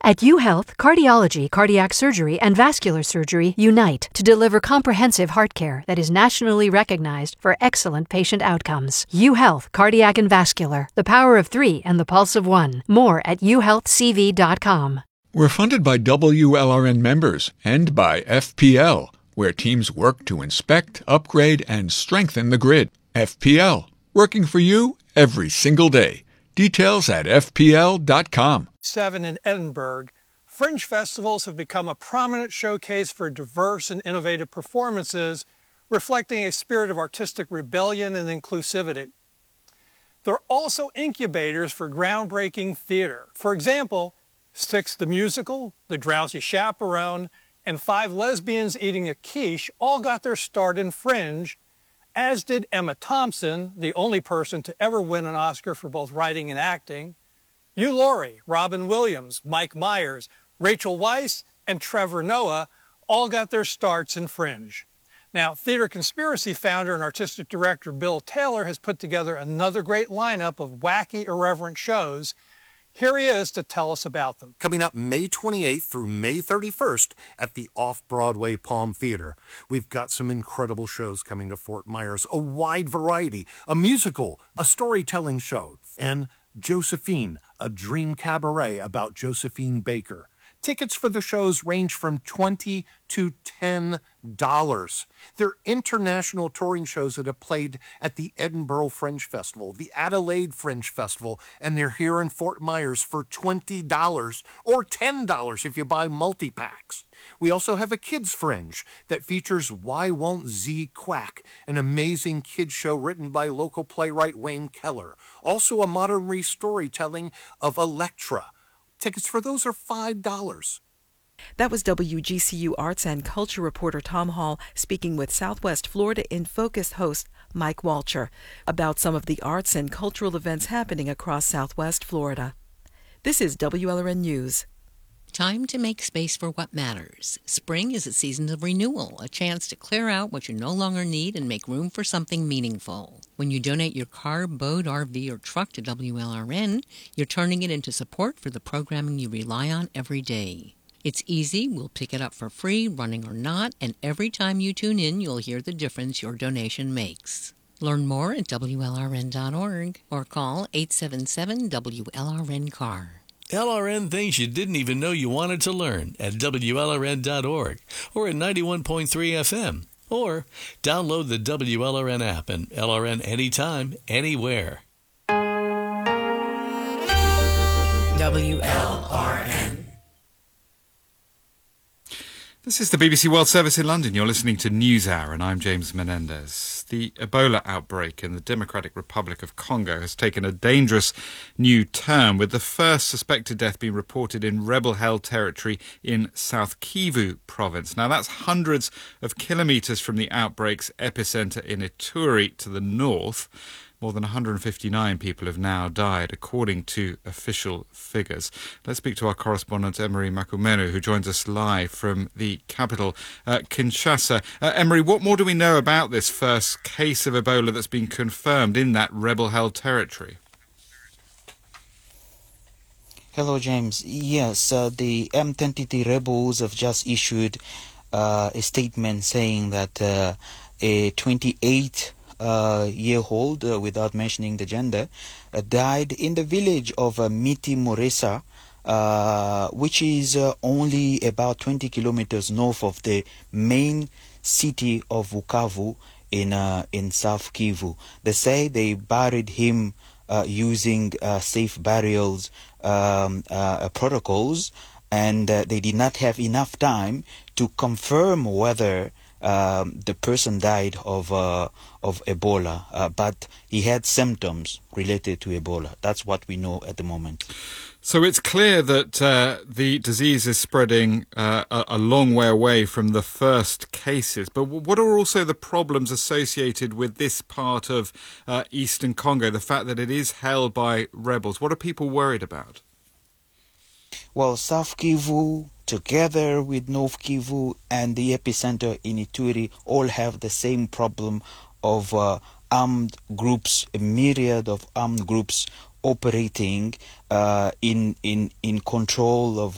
At UHealth, cardiology, cardiac surgery, and vascular surgery unite to deliver comprehensive heart care that is nationally recognized for excellent patient outcomes. UHealth, cardiac and vascular, the power of 3 and the pulse of 1. More at uhealthcv.com. We're funded by WLRN members and by FPL, where teams work to inspect, upgrade, and strengthen the grid. FPL, working for you every single day. Details at fpl.com. 7 in Edinburgh, Fringe festivals have become a prominent showcase for diverse and innovative performances, reflecting a spirit of artistic rebellion and inclusivity. They're also incubators for groundbreaking theater. For example, Six the Musical, The Drowsy Chaperone, and 5 Lesbians Eating a Quiche all got their start in Fringe, as did Emma Thompson, the only person to ever win an Oscar for both writing and acting. Hugh Laurie, Robin Williams, Mike Myers, Rachel Weisz, and Trevor Noah all got their starts in Fringe. Now, Theater Conspiracy founder and artistic director Bill Taylor has put together another great lineup of wacky, irreverent shows. Here he is to tell us about them. Coming up May 28th through May 31st at the Off-Broadway Palm Theater. We've got some incredible shows coming to Fort Myers, a wide variety, a musical, a storytelling show, and Josephine, a dream cabaret about Josephine Baker. Tickets for the shows range from $20 to $10. They're international touring shows that have played at the Edinburgh Fringe Festival, the Adelaide Fringe Festival, and they're here in Fort Myers for $20 or $10 if you buy multi-packs. We also have a kids' fringe that features Why Won't Z Quack, an amazing kids show written by local playwright Wayne Keller. Also a modern restorytelling of Elektra. Tickets for those are $5. That was WGCU Arts and Culture reporter Tom Hall speaking with Southwest Florida in Focus host Mike Walcher about some of the arts and cultural events happening across Southwest Florida. This is WLRN News. Time to make space for what matters. Spring is a season of renewal, a chance to clear out what you no longer need and make room for something meaningful. When you donate your car, boat, RV, or truck to WLRN, you're turning it into support for the programming you rely on every day. It's easy, we'll pick it up for free, running or not, and every time you tune in, you'll hear the difference your donation makes. Learn more at WLRN.org or call 877-WLRN-CAR. LRN things you didn't even know you wanted to learn at WLRN.org or at 91.3 FM. Or download the WLRN app and LRN anytime, anywhere. WLRN. This is the BBC World Service in London. You're listening to NewsHour, and I'm James Menendez. The Ebola outbreak in the Democratic Republic of Congo has taken a dangerous new turn, with the first suspected death being reported in rebel-held territory in South Kivu province. Now, that's hundreds of kilometres from the outbreak's epicentre in Ituri to the north. More than 159 people have now died, according to official figures. Let's speak to our correspondent, Emery Makumenu, who joins us live from the capital, Kinshasa. Emery, what more do we know about this first case of Ebola that's been confirmed in that rebel-held territory? Hello, James. Yes, the M23 rebels have just issued a statement saying that a 28-year-old, without mentioning the gender, died in the village of Miti Moresa, which is only about 20 kilometers north of the main city of Bukavu in South Kivu. They say they buried him using safe burials protocols, and they did not have enough time to confirm whether the person died of Ebola, but he had symptoms related to Ebola. That's what we know at the moment. So it's clear that the disease is spreading a long way away from the first cases. But what are also the problems associated with this part of eastern Congo, the fact that it is held by rebels? What are people worried about? Well, South Kivu, together with North Kivu and the epicenter in Ituri, all have the same problem of armed groups, a myriad of armed groups operating in control of